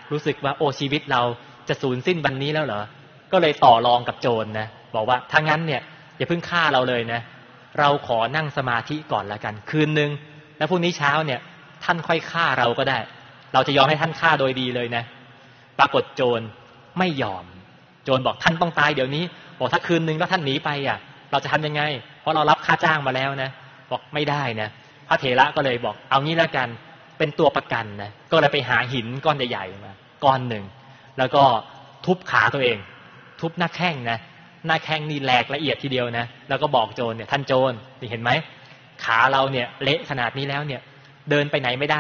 รู้สึกว่าโอ้ชีวิตเราจะสูญสิ้นวันนี้แล้วเหรอก็เลยต่อรองกับโจรนะบอกว่าถ้างั้นเนี่ยอย่าเพิ่งฆ่าเราเลยนะเราขอนั่งสมาธิก่อนละกันคืนนึงแล้วพรุ่งนี้เช้าเนี่ยท่านค่อยฆ่าเราก็ได้เราจะยอมให้ท่านฆ่าโดยดีเลยนะปรากฏโจรไม่ยอมโจรบอกท่านต้องตายเดี๋ยวนี้บอกถ้าคืนนึงแล้วท่านหนีไปเราจะทำยังไงเพราะเรารับค่าจ้างมาแล้วนะบอกไม่ได้นะพระเถระก็เลยบอกเอางี้แล้วกันเป็นตัวประกันนะก็เลยไปหาหินก้อนใหญ่ๆมาก้อนหนึ่งแล้วก็ทุบขาตัวเองทุบหน้าแข้งนะหน้าแข้งนี่แหลกละเอียดทีเดียวนะแล้วก็บอกโจรเนี่ยท่านโจรนี่เห็นไหมขาเราเนี่ยเละขนาดนี้แล้วเนี่ยเดินไปไหนไม่ได้